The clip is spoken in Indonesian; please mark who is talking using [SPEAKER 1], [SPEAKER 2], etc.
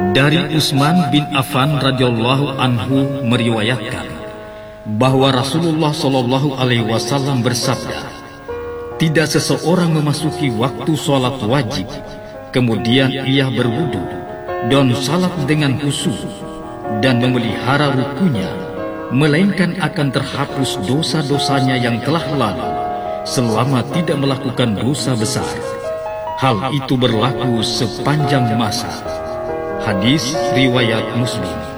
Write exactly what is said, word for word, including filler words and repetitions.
[SPEAKER 1] Dari Utsman bin Affan radhiyallahu anhu meriwayatkan bahwa Rasulullah shallallahu alaihi wasallam bersabda, tidak seseorang memasuki waktu sholat wajib, kemudian ia berwudu dan salat dengan khusyuk dan memelihara rukunya, melainkan akan terhapus dosa-dosanya yang telah lalu selama tidak melakukan dosa besar. Hal itu berlaku sepanjang masa. Hadis riwayat Muslim.